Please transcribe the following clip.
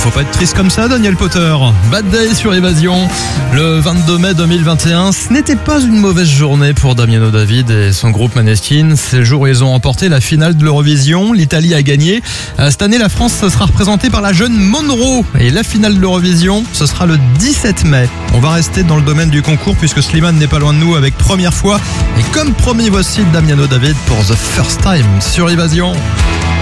faut pas être triste comme ça, Daniel Potter. Bad Day sur Évasion. Le 22 mai 2021, ce n'était pas une mauvaise journée pour Damiano David et son groupe Måneskin. C'est le jour où ils ont remporté la finale de l'Eurovision. L'Italie a gagné. Cette année, la France sera représentée par la jeune Monroe. Et la finale de l'Eurovision, ce sera le 17 mai. On va rester dans le domaine du concours puisque Slimane n'est pas loin de nous avec Première fois. Et comme promis, voici Damiano David pour The First Time sur Évasion.